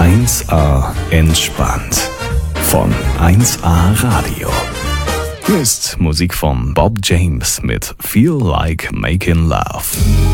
1A entspannt von 1A Radio. Hier ist Musik von Bob James mit Feel Like Making Love.